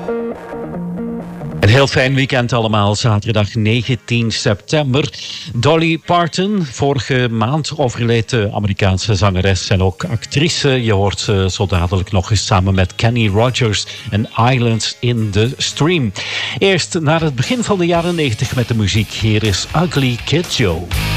Een heel fijn weekend allemaal, zaterdag 19 september. Dolly Parton, vorige maand overleed de Amerikaanse zangeres en ook actrice. Je hoort ze zo dadelijk nog eens samen met Kenny Rogers en Islands in the Stream. Eerst naar het begin van de jaren 90 met de muziek. Hier is Ugly Kid Joe.